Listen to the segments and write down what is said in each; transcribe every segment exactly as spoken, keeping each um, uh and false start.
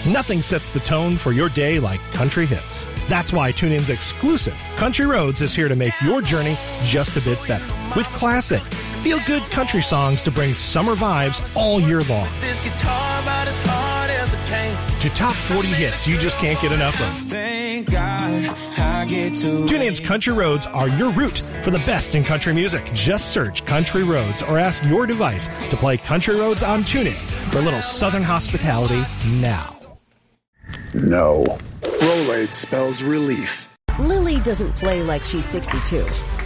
Nothing sets the tone for your day like country hits. That's why TuneIn's exclusive Country Roads is here to make your journey just a bit better. With classic, feel-good country songs to bring summer vibes all year long. This guitar about as hard as it came. To top forty hits you just can't get enough of. Thank God I get to TuneIn's Country Roads are your route for the best in country music. Just search Country Roads or ask your device to play Country Roads on TuneIn for a little Southern hospitality now. No. Rolade spells relief. Lily doesn't play like she's sixty-two.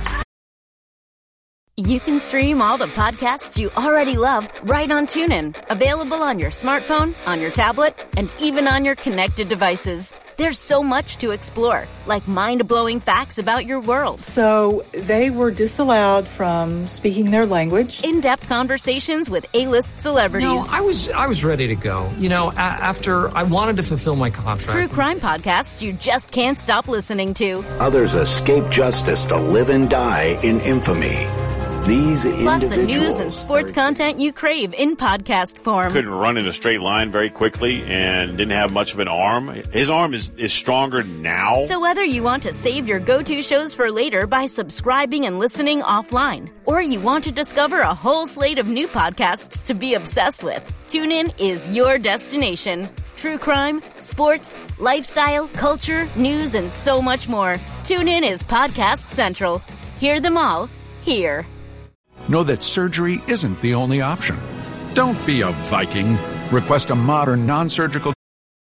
You can stream all the podcasts you already love right on TuneIn. Available on your smartphone, on your tablet, and even on your connected devices. There's so much to explore, like mind-blowing facts about your world. So they were disallowed from speaking their language. In-depth conversations with A-list celebrities. No, I was I was ready to go. You know, a- after I wanted to fulfill my contract. True crime podcasts you just can't stop listening to. Others escape justice to live and die in infamy. These Plus the individuals news and sports content you crave in podcast form. Couldn't run in a straight line very quickly and didn't have much of an arm. His arm is, is stronger now. So whether you want to save your go-to shows for later by subscribing and listening offline, or you want to discover a whole slate of new podcasts to be obsessed with, TuneIn is your destination. True crime, sports, lifestyle, culture, news, and so much more. TuneIn is Podcast Central. Hear them all here. Know that surgery isn't the only option. Don't be a Viking. Request a modern, non-surgical...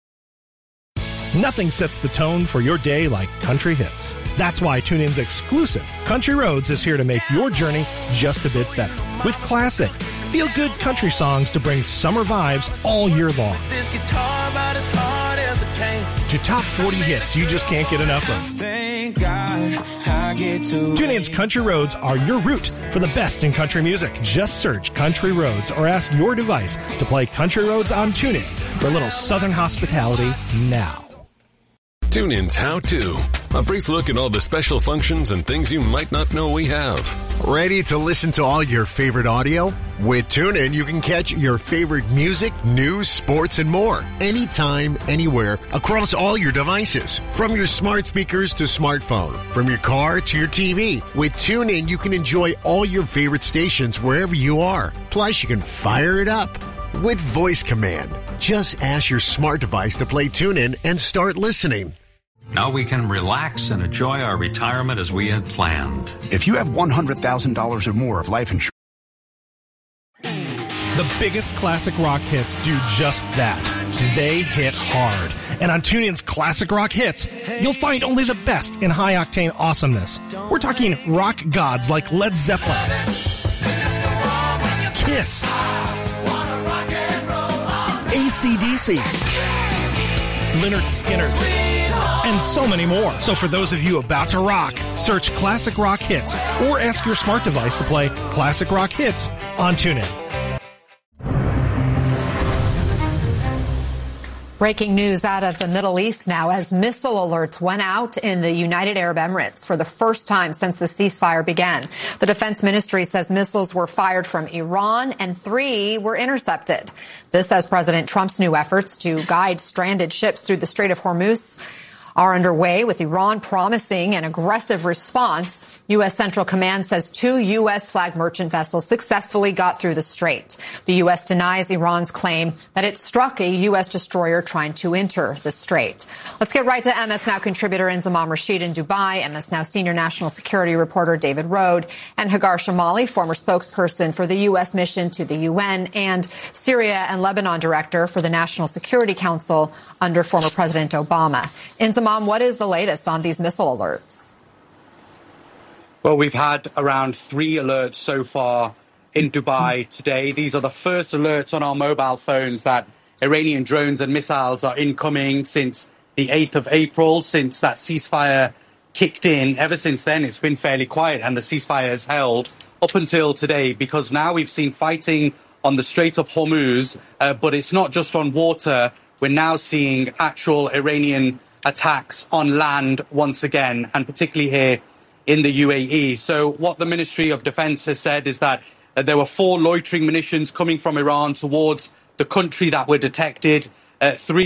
Nothing sets the tone for your day like country hits. That's why TuneIn's exclusive Country Roads is here to make your journey just a bit better. With classic, feel-good country songs to bring summer vibes all year long. This guitar about as hard as it came. To top forty hits you just can't get enough of. Thank God I get to TuneIn's Country Roads are your route for the best in country music. Just search Country Roads or ask your device to play Country Roads on TuneIn for a little Southern hospitality now. TuneIn's How To. A brief look at all the special functions and things you might not know we have. Ready to listen to all your favorite audio? With TuneIn, you can catch your favorite music, news, sports, and more. Anytime, anywhere, across all your devices. From your smart speakers to smartphone. From your car to your T V. With TuneIn, you can enjoy all your favorite stations wherever you are. Plus, you can fire it up with voice command. Just ask your smart device to play TuneIn and start listening. Now we can relax and enjoy our retirement as we had planned. If you have one hundred thousand dollars or more of life insurance... The biggest classic rock hits do just that. They hit hard. And on TuneIn's Classic Rock Hits, you'll find only the best in high-octane awesomeness. We're talking rock gods like Led Zeppelin, Kiss, A C D C, Lynyrd Skynyrd, and so many more. So for those of you about to rock, search Classic Rock Hits or ask your smart device to play Classic Rock Hits on TuneIn. Breaking news out of the Middle East now as missile alerts went out in the United Arab Emirates for the first time since the ceasefire began. The defense ministry says missiles were fired from Iran and three were intercepted. This as President Trump's new efforts to guide stranded ships through the Strait of Hormuz are underway, with Iran promising an aggressive response. U S. Central Command says two U S flagged merchant vessels successfully got through the strait. The U S denies Iran's claim that it struck a U S destroyer trying to enter the strait. Let's get right to M S Now contributor Inzamam Rashid in Dubai, M S Now senior national security reporter David Rode, and Hagar Shamali, former spokesperson for the U S mission to the U N and Syria and Lebanon director for the National Security Council under former President Obama. Inzamam, what is the latest on these missile alerts? Well, we've had around three alerts so far in Dubai today. These are the first alerts on our mobile phones that Iranian drones and missiles are incoming since the eighth of April, since that ceasefire kicked in. Ever since then, it's been fairly quiet, and the ceasefire has held up until today, because now we've seen fighting on the Strait of Hormuz, uh, but it's not just on water. We're now seeing actual Iranian attacks on land once again, and particularly here in the U A E. So what the Ministry of Defense has said is that uh, there were four loitering munitions coming from Iran towards the country that were detected. Uh, three